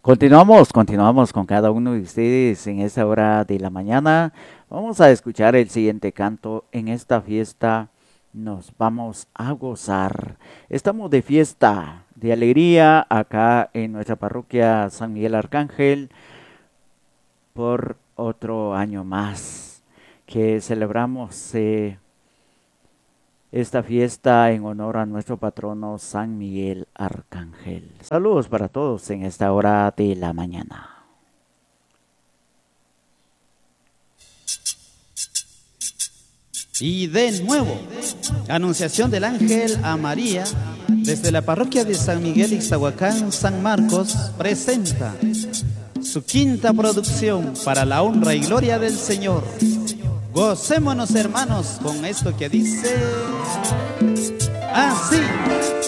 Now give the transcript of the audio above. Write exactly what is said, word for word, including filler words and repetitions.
Continuamos, continuamos con cada uno de ustedes en esta hora de la mañana. Vamos a escuchar el siguiente canto. En esta fiesta nos vamos a gozar. Estamos de fiesta, de alegría acá en nuestra parroquia San Miguel Arcángel por otro año más que celebramos eh, esta fiesta en honor a nuestro patrono San Miguel Arcángel. Saludos para todos en esta hora de la mañana. Y de nuevo, anunciación del ángel a María, desde la parroquia de San Miguel Ixtahuacán, San Marcos, presenta su quinta producción para la honra y gloria del Señor. Gocémonos, hermanos, con esto que dice así.